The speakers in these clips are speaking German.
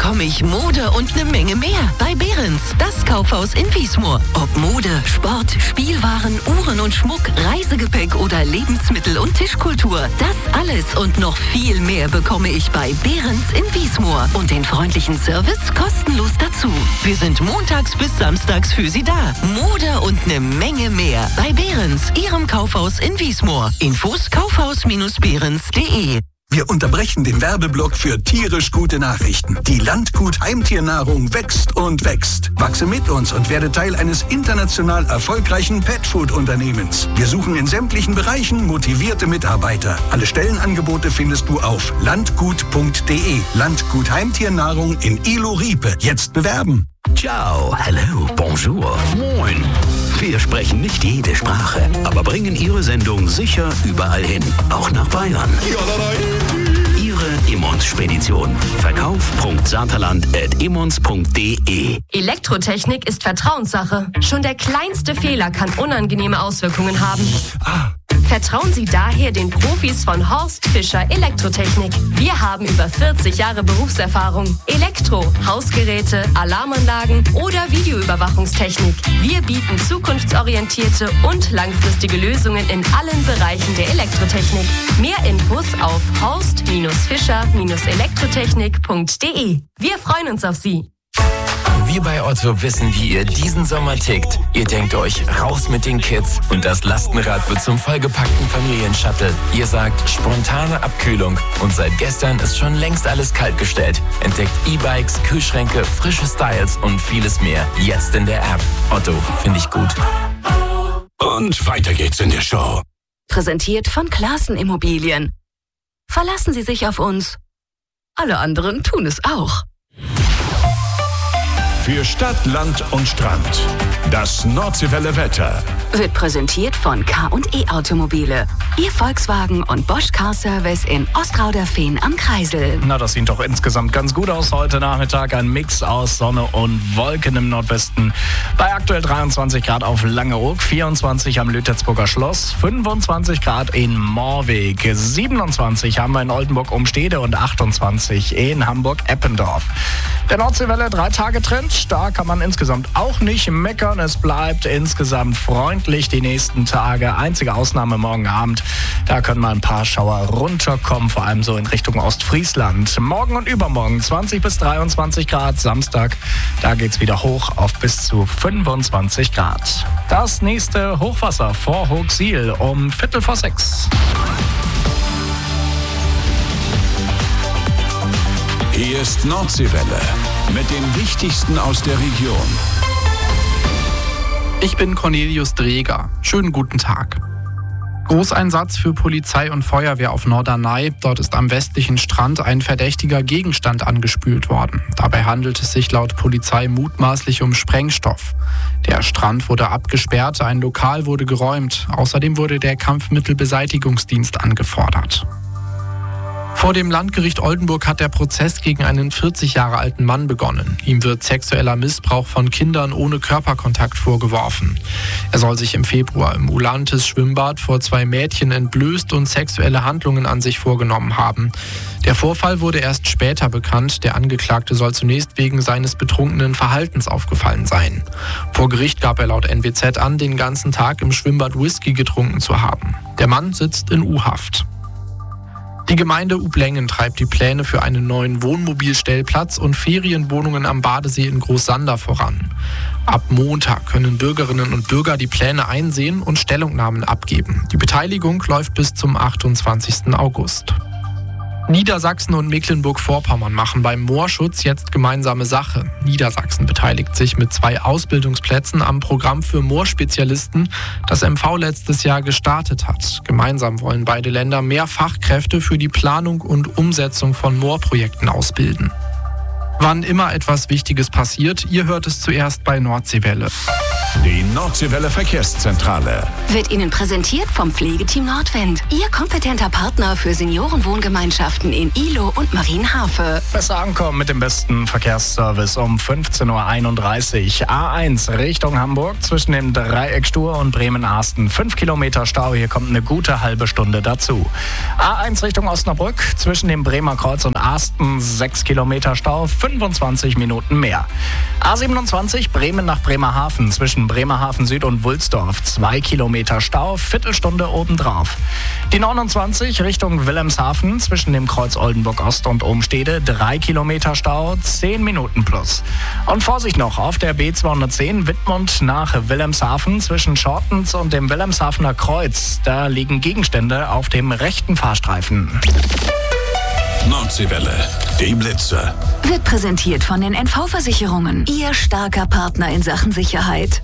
bekomme ich Mode und eine Menge mehr bei Behrens, das Kaufhaus in Wiesmoor. Ob Mode, Sport, Spielwaren, Uhren und Schmuck, Reisegepäck oder Lebensmittel und Tischkultur. Das alles und noch viel mehr bekomme ich bei Behrens in Wiesmoor. Und den freundlichen Service kostenlos dazu. Wir sind montags bis samstags für Sie da. Mode und eine Menge mehr bei Behrens, Ihrem Kaufhaus in Wiesmoor. Infos kaufhaus-behrens.de. Wir unterbrechen den Werbeblock für tierisch gute Nachrichten. Die Landgut Heimtiernahrung wächst und wächst. Wachse mit uns und werde Teil eines international erfolgreichen Petfood-Unternehmens. Wir suchen in sämtlichen Bereichen motivierte Mitarbeiter. Alle Stellenangebote findest du auf landgut.de. Landgut Heimtiernahrung in Ilo-Riepe. Jetzt bewerben. Ciao, hello, bonjour, moin. Wir sprechen nicht jede Sprache, aber bringen Ihre Sendung sicher überall hin, auch nach Bayern. Ihre Immons-Spedition. Verkauf.saterland@immons.de. Elektrotechnik ist Vertrauenssache. Schon der kleinste Fehler kann unangenehme Auswirkungen haben. Vertrauen Sie daher den Profis von Horst Fischer Elektrotechnik. Wir haben über 40 Jahre Berufserfahrung. Elektro, Hausgeräte, Alarmanlagen oder Videoüberwachungstechnik. Wir bieten zukunftsorientierte und langfristige Lösungen in allen Bereichen der Elektrotechnik. Mehr Infos auf horst-fischer-elektrotechnik.de. Wir freuen uns auf Sie. Wir bei Otto wissen, wie ihr diesen Sommer tickt. Ihr denkt euch, raus mit den Kids und das Lastenrad wird zum vollgepackten Familienshuttle. Ihr sagt, spontane Abkühlung und seit gestern ist schon längst alles kaltgestellt. Entdeckt E-Bikes, Kühlschränke, frische Styles und vieles mehr. Jetzt in der App. Otto, finde ich gut. Und weiter geht's in der Show. Präsentiert von Classen Immobilien. Verlassen Sie sich auf uns. Alle anderen tun es auch. Für Stadt, Land und Strand. Das Nordseewelle Wetter. Wird präsentiert von K&E Automobile. Ihr Volkswagen und Bosch Car Service in Ostrauderfehn am Kreisel. Na, das sieht doch insgesamt ganz gut aus heute Nachmittag. Ein Mix aus Sonne und Wolken im Nordwesten. Bei aktuell 23 Grad auf Langeoog, 24 am Lüterzburger Schloss, 25 Grad in Moorweg, 27 haben wir in Oldenburg-Umstede und 28 in Hamburg-Eppendorf. Der Nordseewelle 3-Tage-Trend, da kann man insgesamt auch nicht meckern. Es bleibt insgesamt freundlich die nächsten Tage. Einzige Ausnahme morgen Abend. Da können mal ein paar Schauer runterkommen, vor allem so in Richtung Ostfriesland. Morgen und übermorgen 20 bis 23 Grad. Samstag, da geht's wieder hoch auf bis zu 25 Grad. Das nächste Hochwasser vor Hochsiel um 5:45. Hier ist Nordseewelle mit dem Wichtigsten aus der Region. Ich bin Cornelius Dreger. Schönen guten Tag. Großeinsatz für Polizei und Feuerwehr auf Norderney. Dort ist am westlichen Strand ein verdächtiger Gegenstand angespült worden. Dabei handelt es sich laut Polizei mutmaßlich um Sprengstoff. Der Strand wurde abgesperrt, ein Lokal wurde geräumt. Außerdem wurde der Kampfmittelbeseitigungsdienst angefordert. Vor dem Landgericht Oldenburg hat der Prozess gegen einen 40 Jahre alten Mann begonnen. Ihm wird sexueller Missbrauch von Kindern ohne Körperkontakt vorgeworfen. Er soll sich im Februar im Ulantis-Schwimmbad vor 2 Mädchen entblößt und sexuelle Handlungen an sich vorgenommen haben. Der Vorfall wurde erst später bekannt. Der Angeklagte soll zunächst wegen seines betrunkenen Verhaltens aufgefallen sein. Vor Gericht gab er laut NWZ an, den ganzen Tag im Schwimmbad Whisky getrunken zu haben. Der Mann sitzt in U-Haft. Die Gemeinde Ublengen treibt die Pläne für einen neuen Wohnmobilstellplatz und Ferienwohnungen am Badesee in Großsander voran. Ab Montag können Bürgerinnen und Bürger die Pläne einsehen und Stellungnahmen abgeben. Die Beteiligung läuft bis zum 28. August. Niedersachsen und Mecklenburg-Vorpommern machen beim Moorschutz jetzt gemeinsame Sache. Niedersachsen beteiligt sich mit 2 Ausbildungsplätzen am Programm für Moorspezialisten, das MV letztes Jahr gestartet hat. Gemeinsam wollen beide Länder mehr Fachkräfte für die Planung und Umsetzung von Moorprojekten ausbilden. Wann immer etwas Wichtiges passiert, ihr hört es zuerst bei Nordseewelle. Die Nordseewelle Verkehrszentrale. Wird Ihnen präsentiert vom Pflegeteam Nordwind. Ihr kompetenter Partner für Seniorenwohngemeinschaften in Ihlow und Marienhafe. Besser ankommen mit dem besten Verkehrsservice um 15.31 Uhr. A1 Richtung Hamburg zwischen dem Dreieck Stur und Bremen-Arsten. 5 Kilometer Stau, hier kommt eine gute halbe Stunde dazu. A1 Richtung Osnabrück zwischen dem Bremer Kreuz und Arsten. 6 Kilometer Stau, 25 Minuten mehr. A27 Bremen nach Bremerhaven zwischen Bremerhaven Süd und Wulsdorf. 2 Kilometer Stau, Viertelstunde obendrauf. Die 29 Richtung Wilhelmshaven zwischen dem Kreuz Oldenburg Ost und Ohnstede. 3 Kilometer Stau, 10 Minuten plus. Und Vorsicht noch auf der B210 Wittmund nach Wilhelmshaven zwischen Schortens und dem Wilhelmshavener Kreuz. Da liegen Gegenstände auf dem rechten Fahrstreifen. Nordseewelle, die Blitzer. Wird präsentiert von den NV-Versicherungen. Ihr starker Partner in Sachen Sicherheit.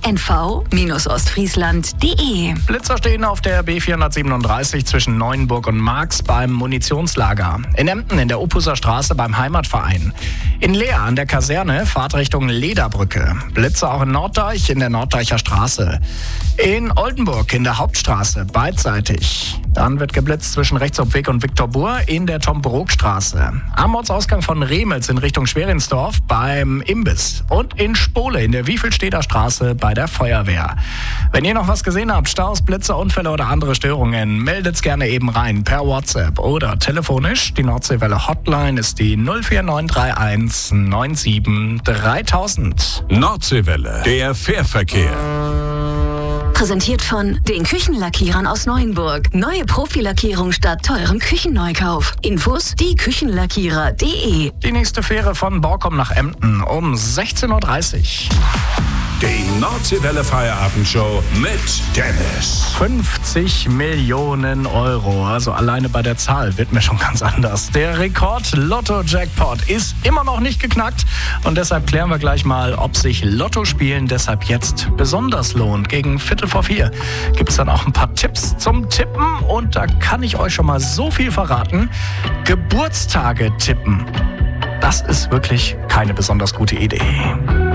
NV-Ostfriesland.de. Blitzer stehen auf der B437 zwischen Neuenburg und Marx beim Munitionslager. In Emden in der Opuser Straße beim Heimatverein. In Leer an der Kaserne Fahrtrichtung Lederbrücke. Blitzer auch in Norddeich in der Norddeicher Straße. In Oldenburg in der Hauptstraße beidseitig. Dann wird geblitzt zwischen Rechtsobweg und Viktor Buhr in der Tom-Brook-Straße. Am Ortsausgang von Remels in Richtung Schwerinsdorf beim Imbiss. Und in Spole in der Wiefelsteder Straße bei der Feuerwehr. Wenn ihr noch was gesehen habt, Staus, Blitze, Unfälle oder andere Störungen, meldet's gerne eben rein per WhatsApp oder telefonisch. Die Nordseewelle Hotline ist die 04931 97 3000. Nordseewelle, der Fährverkehr. Präsentiert von den Küchenlackierern aus Neuenburg. Neue Profilackierung statt teurem Küchenneukauf. Infos dieküchenlackierer.de. Die nächste Fähre von Borkum nach Emden um 16.30 Uhr. Die Nordseewelle Feierabendshow mit Dennis. 50 Millionen Euro. Also alleine bei der Zahl wird mir schon ganz anders. Der Rekord-Lotto-Jackpot ist immer noch nicht geknackt. Und deshalb klären wir gleich mal, ob sich Lotto-Spielen deshalb jetzt besonders lohnt. Gegen 3:45 gibt es dann auch ein paar Tipps zum Tippen. Und da kann ich euch schon mal so viel verraten. Geburtstage tippen. Das ist wirklich keine besonders gute Idee.